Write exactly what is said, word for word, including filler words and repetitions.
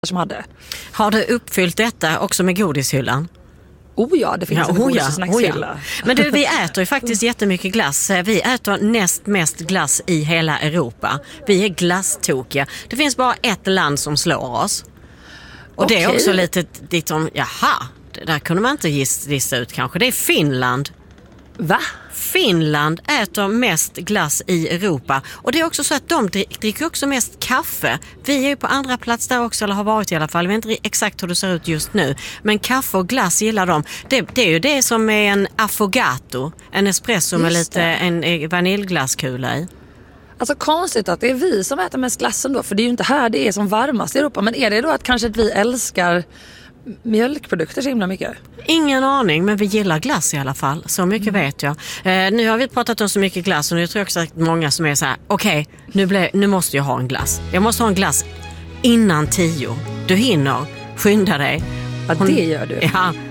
som hade. Har du uppfyllt detta också med godishyllan? Oh ja, det finns ja, en oh godis- ja, och snackshylla. oh ja. Men du, vi äter ju faktiskt jättemycket glass. Vi äter näst mest glass i hela Europa. Vi är glasstokiga. Det finns bara ett land som slår oss. Och okay. Det är också lite ditt som, jaha, det där kunde man inte gissa ut kanske. Det är Finland. Va? Finland äter mest glass i Europa. Och det är också så att de dricker också mest kaffe. Vi är ju på andra plats där också, eller har varit i alla fall. Vi vet inte exakt hur det ser ut just nu. Men kaffe och glass gillar de. Det, det är ju det som är en affogato. En espresso just med lite det. En vaniljglasskula i. Alltså konstigt att det är vi som äter mest glassen då. För det är ju inte här det är som varmast i Europa. Men är det då att kanske att vi älskar mjölkprodukter så himla mycket? Ingen aning, men vi gillar glass i alla fall. Så mycket mm. vet jag. Eh, nu har vi pratat om så mycket glass och nu tror jag också att många som är så här: okej, okay, nu, ble, nu måste jag ha en glass. Jag måste ha en glass innan tio. Du hinner, skynda dig. Ja, Hon, det gör du. Ja,